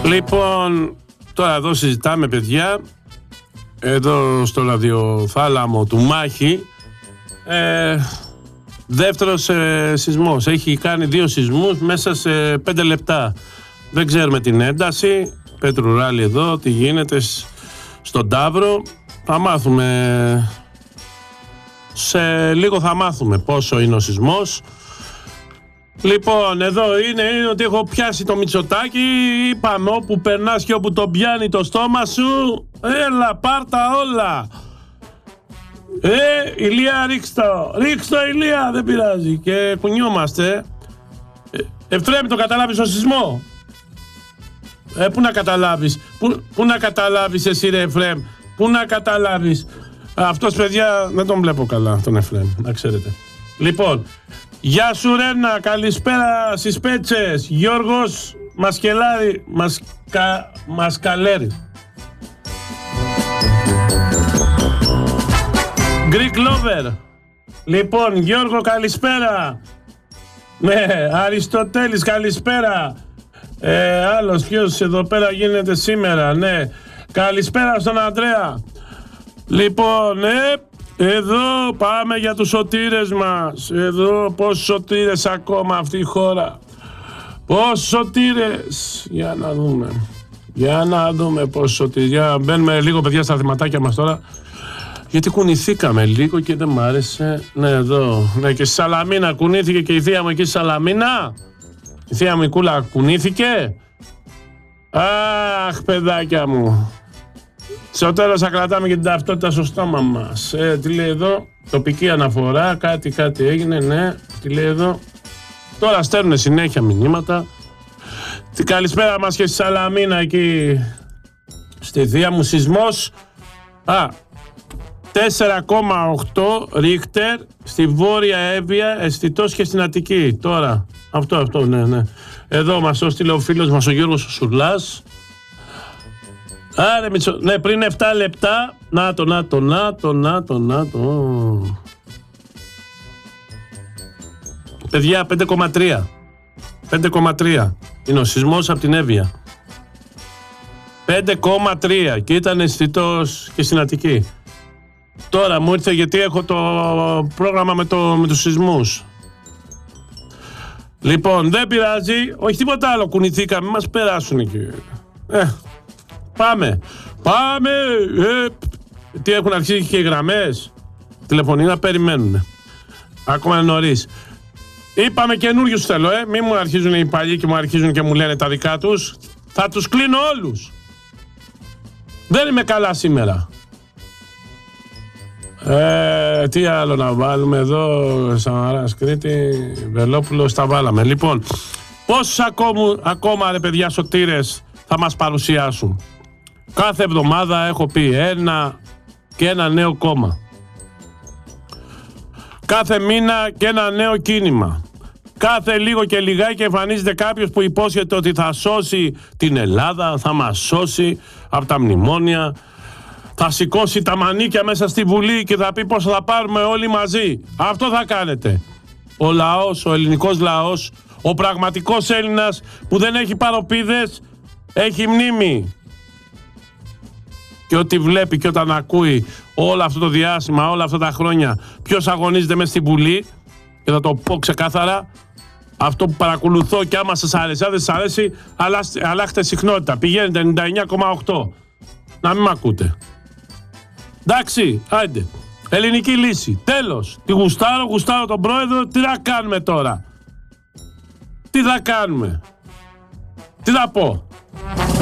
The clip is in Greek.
Λοιπόν, τώρα εδώ συζητάμε, παιδιά, εδώ στο ραδιοθάλαμο του Μάχη, δεύτερος σεισμός. Έχει κάνει 2 σεισμούς μέσα σε 5 λεπτά. Δεν ξέρουμε την ένταση. Πέτρου Ράλι εδώ, τι γίνεται στον Ταύρο. Θα μάθουμε, σε λίγο θα μάθουμε πόσο είναι ο σεισμός. Λοιπόν, εδώ είναι ότι έχω πιάσει το Μητσοτάκη. Είπαμε, όπου περνάς και όπου τον πιάνει το στόμα σου, έλα πάρτα όλα. Ηλία, ρίξ' το Ηλία, δεν πειράζει. Και κουνιόμαστε. Εφρέμ, το καταλάβεις το σεισμό? Πού να καταλάβεις? Πού να καταλάβεις εσύ, ρε Εφρέμ? Πού να καταλάβεις? Αυτός, παιδιά, δεν τον βλέπω καλά, τον Εφρέμ, να ξέρετε. Λοιπόν, γεια σου Ρένα, καλησπέρα στις Πέτσες. Γιώργος Μασκαλέρη. Greek Lover. Λοιπόν, Γιώργο, καλησπέρα. Ναι, Αριστοτέλης, καλησπέρα. Άλλος ποιος εδώ πέρα γίνεται σήμερα? Ναι, καλησπέρα στον Ανδρέα. Λοιπόν, εδώ πάμε για τους σωτήρες μας. Εδώ πόσους σωτήρες ακόμα αυτή η χώρα? Πόσους σωτήρες? Για να δούμε πόσους σωτήρες. Για μπαίνουμε λίγο, παιδιά, στα θεματάκια μας τώρα. Γιατί κουνηθήκαμε λίγο και δεν μ' άρεσε. Ναι, εδώ. Ναι, και στη Σαλαμίνα κουνήθηκε και η θεία μου εκεί στη Σαλαμίνα. Η θεία μου η Κούλα κουνήθηκε. Αχ, παιδάκια μου. Στο τέλος θα κρατάμε και την ταυτότητα στο στόμα μας. Τι λέει εδώ? Τοπική αναφορά, κάτι έγινε, ναι. Τι λέει εδώ? Τώρα στέλνουν συνέχεια μηνύματα. Την καλησπέρα μας και στη Σαλαμίνα εκεί. Στη θεία μου σεισμός. 4,8 Ρίχτερ στη Βόρεια Εύβοια, αισθητός και στην Αττική. Τώρα, αυτό, ναι. Εδώ μας το στείλε ο φίλος μας ο Γιώργος Σουρλάς. Άρα, ναι, πριν 7 λεπτά. Να το. Παιδιά, 5,3. 5,3 είναι ο σεισμός από την Εύβοια. 5,3 και ήταν αισθητός και στην Αττική. Τώρα μου ήρθε γιατί έχω το πρόγραμμα με τους σεισμούς. Λοιπόν, δεν πειράζει, όχι τίποτα άλλο, κουνηθήκαμε, μας περάσουν εκεί. Πάμε. Τι έχουν αρχίσει και οι γραμμές τηλεφωνία, περιμένουν. Ακόμα είναι νωρίς. Είπαμε καινούριους θέλω, μη μου αρχίζουν οι παλιοί και μου αρχίζουν και μου λένε τα δικά τους. Θα τους κλείνω όλους. Δεν είμαι καλά σήμερα. Τι άλλο να βάλουμε εδώ? Σαμαράς Κρήτη, Βελόπουλος, τα βάλαμε. Λοιπόν, πόσους ακόμα ρε παιδιά σωτήρες θα μας παρουσιάσουν? Κάθε εβδομάδα έχω πει ένα νέο κόμμα. Κάθε μήνα και ένα νέο κίνημα. Κάθε λίγο και λιγάκι εμφανίζεται κάποιος που υπόσχεται ότι θα σώσει την Ελλάδα, θα μας σώσει από τα μνημόνια, θα σηκώσει τα μανίκια μέσα στη Βουλή και θα πει πώς θα πάρουμε όλοι μαζί. Αυτό θα κάνετε. Ο λαός, ο ελληνικός λαός, ο πραγματικός Έλληνας που δεν έχει παροπίδες, έχει μνήμη. Και ό,τι βλέπει και όταν ακούει όλο αυτό το διάστημα, όλα αυτά τα χρόνια, ποιος αγωνίζεται μέσα στη Βουλή, και θα το πω ξεκάθαρα, αυτό που παρακολουθώ και άμα σας αρέσει, αν δεν σας αρέσει, αλλάχτε συχνότητα. Πηγαίνετε 99,8. Να μην μ' ακούτε. Εντάξει, άντε. Ελληνική λύση. Τέλος. Τη γουστάρω τον πρόεδρο. Τι θα κάνουμε τώρα? Τι θα κάνουμε? Τι θα πω?